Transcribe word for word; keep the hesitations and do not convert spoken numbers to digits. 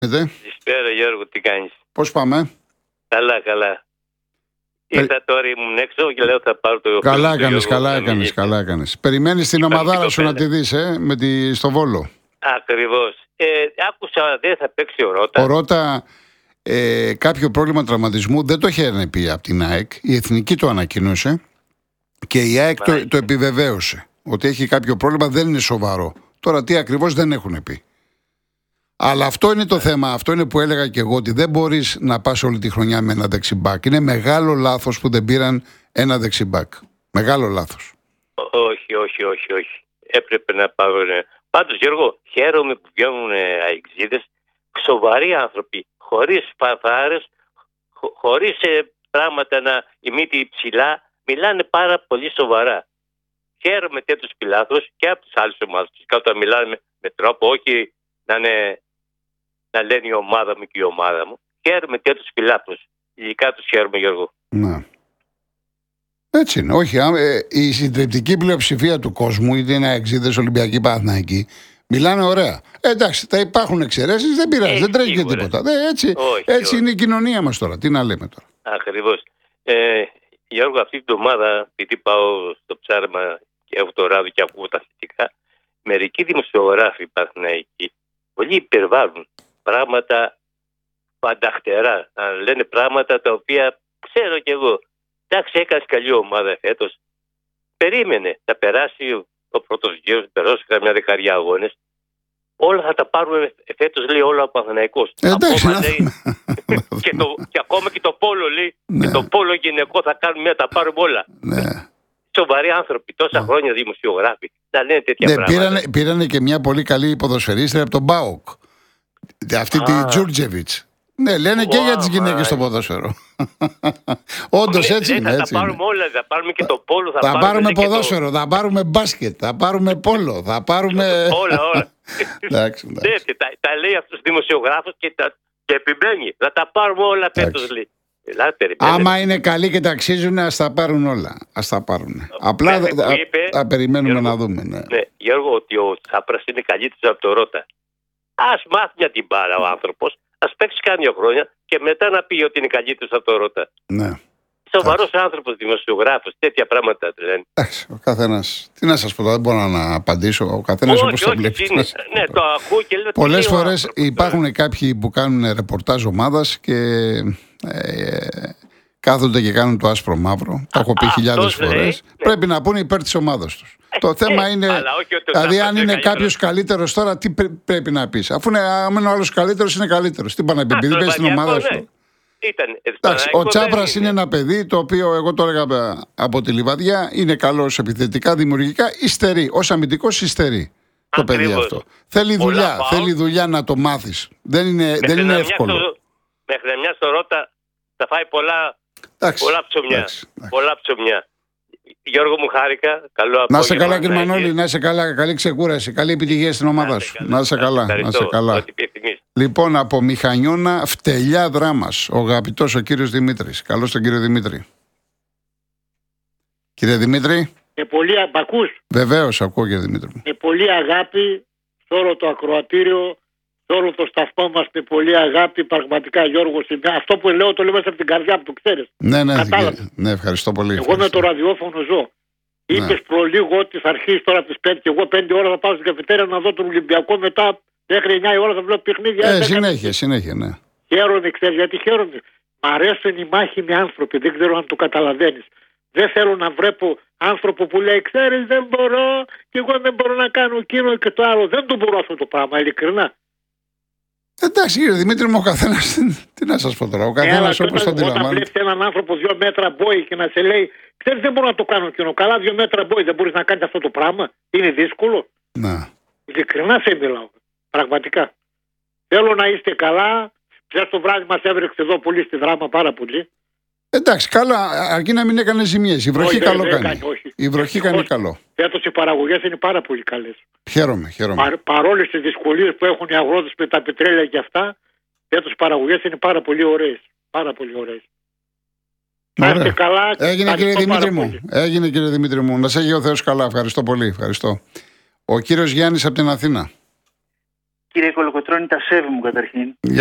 Καλησπέρα Γιώργο, τι κάνεις? Πώς πάμε? Καλά, καλά. Ήρθα τώρα, ήμουν έξω και λέω θα πάρω το... Καλά έκανες, καλά έκανες, καλά έκανες. Περιμένεις την ομαδάρα σου να τη δεις, ε, με τη, στο Βόλο. Ακριβώς. Ε, άκουσα δεν θα παίξει ο Ρώτα. Ο Ρώτα ε, κάποιο πρόβλημα τραυματισμού δεν το είχε πει από την ΑΕΚ. Η Εθνική το ανακοίνωσε και η ΑΕΚ το, το επιβεβαίωσε. Ότι έχει κάποιο πρόβλημα, δεν είναι σοβαρό. Τώρα τι ακριβώς δεν έχουν πει. Αλλά αυτό είναι το θέμα, αυτό είναι που έλεγα και εγώ, ότι δεν μπορείς να πας όλη τη χρονιά με ένα δεξιμπάκ. Είναι μεγάλο λάθος που δεν πήραν ένα δεξιμπάκ. Μεγάλο λάθος. Όχι, όχι, όχι, όχι. Έπρεπε να πάρουν. Πάντως Γιώργο, χαίρομαι που βγαίνουν αεξίδες, σοβαροί άνθρωποι, χωρίς φαφάρες, χω, χωρίς ε, πράγματα να η μύτη ψηλά, μιλάνε πάρα πολύ σοβαρά. Χαίρομαι τέτοιους πιλάθους και από τις άλλες ομάδες. Όταν μιλάνε με, με τρόπο, όχι να είναι... να λένε η ομάδα μου και η ομάδα μου. Χαίρομαι τέτοιους πιλάτους. Ειδικά τους χαίρομαι, Γιώργο. Ναι. Έτσι είναι. Όχι, ε, η συντριπτική πλειοψηφία του κόσμου, είτε είναι αεξίδες, Ολυμπιακοί, Παναθηναϊκοί, μιλάνε ωραία. Ε, εντάξει, θα υπάρχουν εξαιρέσεις, δεν πειράζει, δεν τρέχει και τίποτα. Ε, έτσι όχι, έτσι όχι. είναι η κοινωνία μας τώρα. Τι να λέμε τώρα. Ακριβώς. Ε, Γιώργο, αυτή την εβδομάδα, επειδή πάω στο ψάρεμα και έχω το ράδιο και ακούω τα θετικά, μερικοί δημοσιογράφοι Παναθηναϊκοί πολλοί υπερβάλλουν πράγματα πανταχτερά. Να λένε πράγματα τα οποία ξέρω κι εγώ. Εντάξει, έκανε καλή ομάδα φέτος. Περίμενε να περάσει ο πρώτος γύρος, περάσει καμιά δεκαριά αγώνες. Όλα θα τα πάρουμε φέτος, λέει, όλα ο Παναθηναϊκός. Εντάξει, ακόμα, λέει, και, το, και ακόμα και το πόλο, λέει, ναι. Και το πόλο γυναικό θα κάνουμε, θα τα πάρουμε όλα. Ναι. Σοβαροί άνθρωποι, τόσα ναι. χρόνια δημοσιογράφοι, να λένε τέτοια ναι, πράγματα. Πήρανε, πήρανε και μια πολύ καλή ποδοσφαιρίστρια από τον Μπάουκ. Αυτή ah. τη Τζούρτζεβιτς. Ναι, λένε wow, και για τις γυναίκες στο ποδόσφαιρο. Όντως έτσι είναι. Θα έτσι τα πάρουμε είναι. όλα, θα πάρουμε και το πόλο. Θα, θα πάρουμε, πάρουμε ποδόσφαιρο, το... θα πάρουμε μπάσκετ, θα πάρουμε πόλο, θα πάρουμε... όλα, όλα. εντάξει, εντάξει. Ναι, τα, τα λέει αυτός ο δημοσιογράφος και, τα, και επιμένει. Θα τα πάρουμε όλα φέτος, λέει. Άμα είναι καλοί και ταξίζουν, ας τα πάρουν όλα. Ας τα πάρουν. Απλά θα περιμένουμε Γιώργο, να δούμε. Ναι. Ναι, Γιώργο, ότι ο Τσάπρας είναι καλύτερος από το Ρώτα. Ας μάθει για την μπάλα ο άνθρωπος, ας παίξει κάμια χρόνια και μετά να πει ότι είναι καλύτερος από το Ρώτα. Ναι. Σοβαρός άνθρωπος, δημοσιογράφος, τέτοια πράγματα λένε. Εντάξει, ο καθένας. Τι να σας πω, δεν μπορώ να απαντήσω. Ο καθένας όπως το βλέπει. Ναι, το ακούω και λέω. Πολλές φορές υπάρχουν ναι. κάποιοι που κάνουν ρεπορτάζ ομάδας και ε, κάθονται και κάνουν το άσπρο μαύρο. Το έχω πει χιλιάδες φορές. Ναι. Πρέπει να πούνε υπέρ της ομάδας τους. Ε, το θέμα ε, είναι. Δηλαδή, αν είναι κάποιος καλύτερος τώρα, τι πρέπει να πεις. Αφού είναι ο άλλος καλύτερος, είναι καλύτερος. Τι πάει να πει, επειδή παίζει την ομάδα σου. Ήταν, εντάξει, ο Τσάπρας είναι ένα παιδί το οποίο εγώ το έλεγα από τη Λιβαδιά, είναι καλός επιθετικά, δημιουργικά, υστερεί. Ως αμυντικός υστερεί το παιδί αυτό. Θέλει δουλειά, πάω. θέλει δουλειά να το μάθεις. Δεν είναι, δεν είναι εύκολο. Στο, μέχρι μια στο Ρώτα θα φάει πολλά, εντάξει, πολλά ψωμιά. Εντάξει, εντάξει. Πολλά ψωμιά. Γιώργο μου, χάρηκα. Καλό απόγευμα. Να είσαι καλά, κύριε Μανώλη, να είσαι καλά. Καλή ξεκούραση. Καλή επιτυχία στην ομάδα σου. Να είσαι καλά. Να είσαι καλά. Λοιπόν, από Μηχανιώνα, Φτελιά Δράμας, ο αγαπητός ο κύριος Δημήτρης. Καλώς τον κύριο Δημήτρη. Κύριε Δημήτρη. Με πολύ ακούς. Βεβαίως, ακούω κύριε Δημήτρη. Με πολύ αγάπη, σε όλο το ακροατήριο, σε όλο το σταθμό μας, με πολύ αγάπη, πραγματικά Γιώργο, αυτό που λέω το λέω μέσα από την καρδιά που το ξέρεις. Ναι, ναι, ναι, ευχαριστώ πολύ. Εγώ ευχαριστώ. με το ραδιόφωνο ζω. Ναι. Είπες προλίγο ότι θα αρχίσει τώρα τις πέντε και εγώ πέντε ώρα θα πάω στην καφετέρια να δω τον Ολυμπιακό, μετά μέχρι εννιά η ώρα θα βλέπω παιχνίδια. Ε, συνέχεια, συνέχεια, ναι. Χαίρομαι, ξέρεις γιατί χαίρομαι. Μ' αρέσουν οι μάχημοι άνθρωποι, δεν ξέρω αν το καταλαβαίνεις. Δεν θέλω να βλέπω άνθρωπο που λέει, ξέρεις, δεν μπορώ και εγώ δεν μπορώ να κάνω εκείνο και το άλλο. Δεν το μπορώ αυτό το πράγμα, ειλικρινά. Εντάξει, κύριε Δημήτρη μου, ο καθένας, τι να σας πω τώρα, ο καθένας όπως το αντιλαμβάνει. Όταν βλέπεις έναν άνθρωπο δύο μέτρα μπόι και να σε λέει, ξέρεις, δεν μπορώ να το κάνω εκείνο. Καλά, δύο μέτρα μπόι, δεν μπορείς να κάνεις αυτό το πράγμα. Είναι δύσκολο. Να. Ειλικρινά σε μιλάω. Πραγματικά. Θέλω να είστε καλά. Χθες το βράδυ μας έβρεξε εδώ πολύ στη Δράμα, πάρα πολύ. Εντάξει, καλά, αρκεί να μην έκανε ζημιές. Η βροχή όχι, καλό δεν, κάνει. κάνει όχι. Η βροχή όχι, κάνει καλό. Φέτος οι παραγωγές είναι πάρα πολύ καλές. Χαίρομαι, χαίρομαι. Πα, παρόλες τις δυσκολίες που έχουν οι αγρότες με τα πετρέλαια και αυτά, φέτος οι παραγωγές είναι πάρα πολύ ωραίες. Πάρα πολύ ωραίες. Να είστε καλά. Έγινε κύριε Δημήτρη μου. Έγινε κύριε Δημήτρη μου. Να σε έχει ο Θεός καλά. Ευχαριστώ πολύ. Ευχαριστώ. Ο κύριος Γιάννης από την Αθήνα. Κύριε Κολοκοτρώνη, τα σέβη μου καταρχήν.